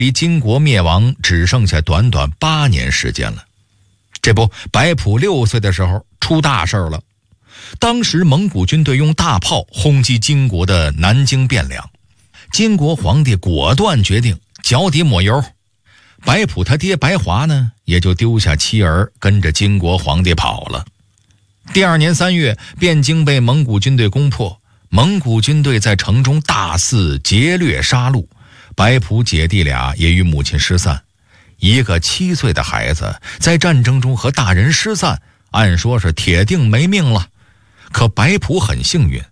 离金国灭亡只剩下短短8年时间了。这不，白普6岁的时候出大事了。当时蒙古军队用大炮轰击金国的南京汴梁，金国皇帝果断决定脚底抹油。白普他爹白华呢，也就丢下妻儿跟着金国皇帝跑了。第2年3月，汴京被蒙古军队攻破，蒙古军队在城中大肆劫掠杀戮，白普姐弟俩也与母亲失散。一个7岁的孩子在战争中和大人失散，按说是铁定没命了。可白普很幸运，